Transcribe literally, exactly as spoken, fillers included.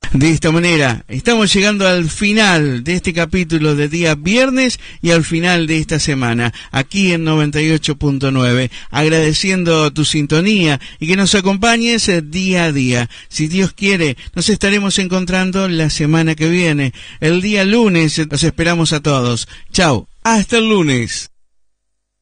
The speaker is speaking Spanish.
De esta manera, estamos llegando al final de este capítulo de día viernes y al final de esta semana, aquí en noventa y ocho punto nueve, agradeciendo tu sintonía y que nos acompañes día a día. Si Dios quiere, nos estaremos encontrando la semana que viene. El día lunes los esperamos a todos. Chau, hasta el lunes.